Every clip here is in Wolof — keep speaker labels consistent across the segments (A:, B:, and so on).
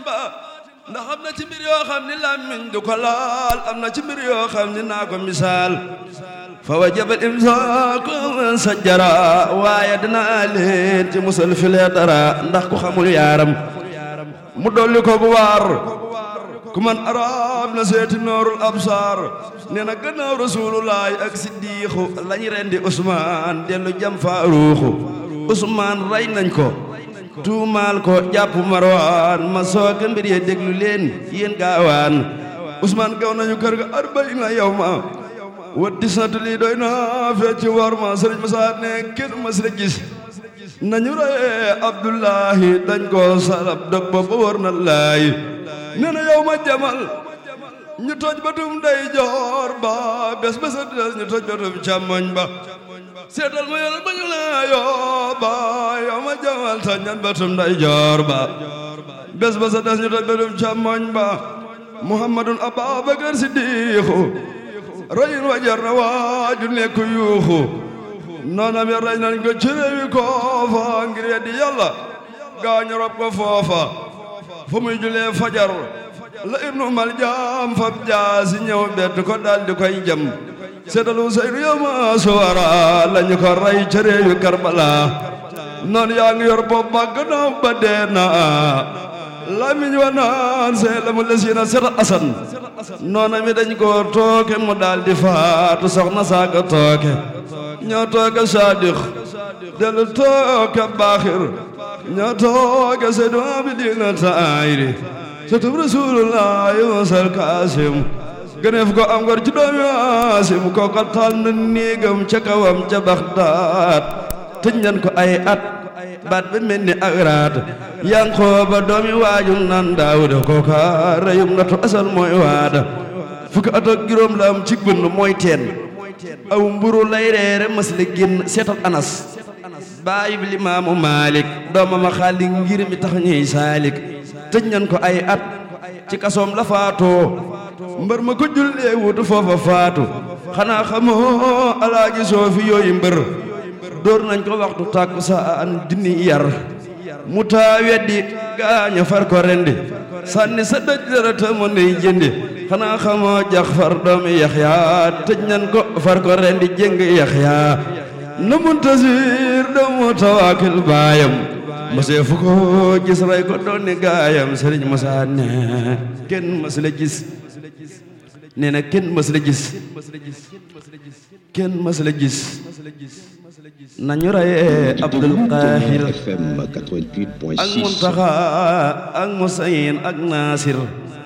A: ba ndax am na ci mbir yoo xam ni làmmiñ du ko laal am na ci mbir yoo xam ni naa ko misaal fa wajaba imsaaku sajjara waaye dinaa leen ci musal filee dara ndax ku xamul yaaram mu dolli ko bu waar ku man arab na seeti noorul absar nee na gannaaw rasulullahi ak siddiixu lañu rendi Usmaan dellu jam Faaruuxu Usmaan rey nañ ko tuumaal ko jàpp Marwaan ma sooga mbir ye déglu leen yéen gaawaan Usmaan gaw nañu kër ga arbaina yawma waddi sant lii doy na fecci war ma sëriñ Musaa ne kenn mas la gis nañu reye Abdullahi dañ ko salab dog ba wër na laay nee na yow ma jamal ñu toj batum day joor ba bés ba sa des ñu toj batum càmmoñ ba seetal ma yàlla ba ñu la yoo ba yow ma jamal toj ñan batum day joor ba bés ba sa des ñu toj batum càmmoñ ba Muhammadun Abubakar Siddiixu rayin wa jar na waaju nekk yuuxu noonam ya rey nañ ko ci réewi koofa ngir yeddi yàlla gaañu rob ko foofa fu muy julee fajar la ibnu Maljam fab jaasi ñëw bett ko daldi koy jam seetalu Useynu yama suwara lañu ko rey ci réewi Karbala noon yaa ngi yor bopp ba gannaaw ba dee na lamiñ wa naan see la mu lesiina seta asan noona mi dañ ko tooke mu daldi faatu soxna saaka tooke ñoo tooke Saadiq dellu tooke Baaxir ñoo tooke Seydu Abidina Taayri sëtub Rasulullahi Musal Kaasim gëneef ko am ngor ci doomi Haasim ko ko tànn néegam ca kawam ca Baxdaad tëj nañ ko ay at baat ba mel ni ak raat Yankooba doomi waajum nan Daawuda kooka reyum natu asal mooy waada fukki at ak juróom la am ci bënn mooy teen aw mburu lay reere mas la génn seetal Anas baayub Limaamu Maalik doomam a xaali ngir mi tax ñuy saalik tëj nañ ko ay at ci kasoom la faatoo mbër ma ko jullee wutu foofa faatu xanaa xamoo alaaji Soofi yooyu mbër dóor nañ ko waxtu takkusaan dini yar mu taa weddi gaaña far ko rendi sànni sa dëj dara ta mu ney jëndi xanaa xamoo Jaxfar doomi Yaxya tëj nañ ko far ko rendi jëng Yaxya na Muntasir doomu Tawaakil baayam mosee fu ko gis rey ko doon ni gaayam Sëriñ Musaa ne kenn mas la gis nee na kenn mas la gis kenn mas la gis nañu reye Abdul Qaahir ak Muntaxa ak Musayin ak Naasir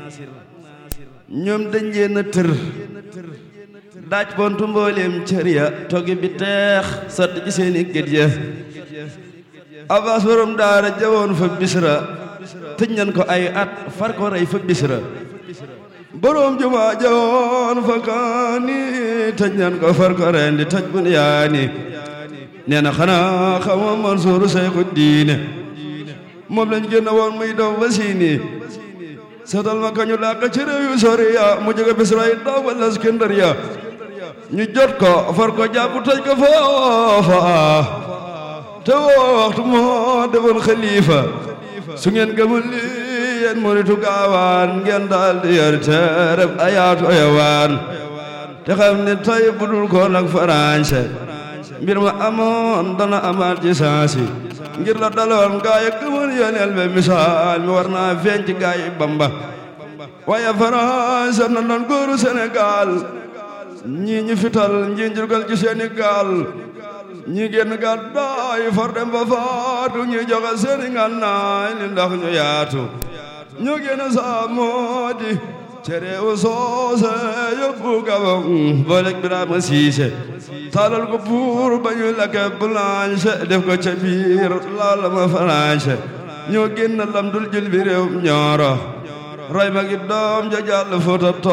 A: ñoom dañ leen a tër daaj bontu mbooleem cër ya toggi bi teex sotti ci seeni gët ya Abbas borom daara jawoon fa Bisra tëj nañ ko ay at far ko rey fa Bisra borom jumaa jawoon fa Kaani tëj nañ ko far ko rendi tëj Bunyaani nee na xanaa xama Mansuur Seyxu Diine moom lañ génn woon muy daw ba Siini seetal ma kañu làq ci réew yu sori ya mu jóge Bisra yi daw ba Iskandariya ñu jot ko far ko jàpp tëj ko foofa te waxtu moo defoon xalifa su ngeen gëmul li yéen muritu gaawaan ngeen daal di yor teereb ayaatu ayawaan te xam ne tay budul ko nag Faranse mbir ma amoon dana amaat ci saasi ngir la daloon gaa yi gëmul yoneel be misaal mi war naa feeñ ci gaa yi Bamba waaye Faranse na doon góoru Sénégal ñii ñu fital ñii njurgal ci seeni gaal ñi génn gàddaay far dem ba faatu ñi joxe seeni ngànnaay li ndax ñu yaatu ñu génn saa moo di cereewu soose yóbbu Gabon booleeg Birama Siise taalal ko buur ba ñu lakke blanche def ko ca biir laala ma Faranse ñoo génn lam dul jël bi réew Ñooro ray ma gi doom ja jàll Fuuta